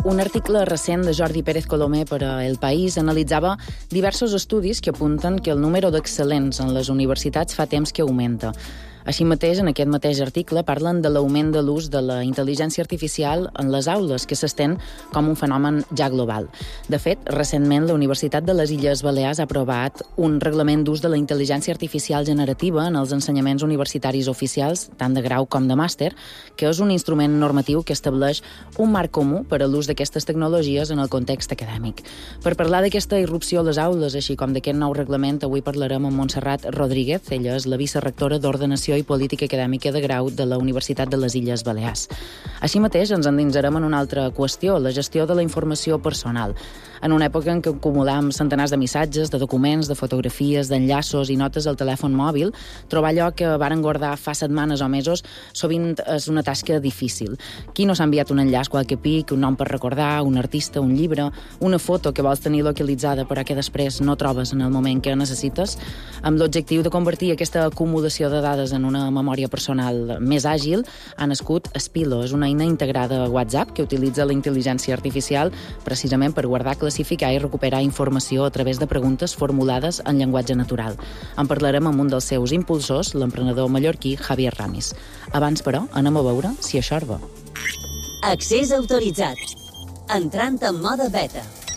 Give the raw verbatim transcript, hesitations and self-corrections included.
Un article recent de Jordi Pérez Colomer per a El País analitzava diversos estudis que apunten que el número d'excel·lents en les universitats fa temps que augmenta. Així mateix, en aquest mateix article, parlen de l'augment de l'ús de la intel·ligència artificial en les aules, que s'estén com un fenomen ja global. De fet, recentment la Universitat de les Illes Balears ha aprovat un reglament d'ús de la intel·ligència artificial generativa en els ensenyaments universitaris oficials, tant de grau com de màster, que és un instrument normatiu que estableix un marc comú per a l'ús d'aquestes tecnologies en el context acadèmic. Per parlar d'aquesta irrupció a les aules, així com d'aquest nou reglament, avui parlarem amb Montserrat Rodríguez. Ella és la vicerectora d'Ordenació i Política Acadèmica de Grau de la Universitat de les Illes Balears. Així mateix, ens endinsarem en una altra qüestió, la gestió de la informació personal. En una època en què acumulam centenars de missatges, de documents, de fotografies, d'enllaços i notes al telèfon mòbil, trobar allò que varen guardar fa setmanes o mesos sovint és una tasca difícil. Qui no s'ha enviat un enllaç qualque pic, un nom per recordar, un artista, un llibre, una foto que vols tenir localitzada però que després no trobes en el moment que necessites? Amb l'objectiu de convertir aquesta acumulació de dades en una memòria personal més àgil, ha nascut Spilo. És una eina integrada a WhatsApp que utilitza la intel·ligència artificial precisament per guardar, classificar i recuperar informació a través de preguntes formulades en llenguatge natural. En parlarem amb un dels seus impulsors, l'emprenedor mallorquí Javier Ramis. Abans, però, anem a veure si això és bo. Accés autoritzat. Entrant en mode beta.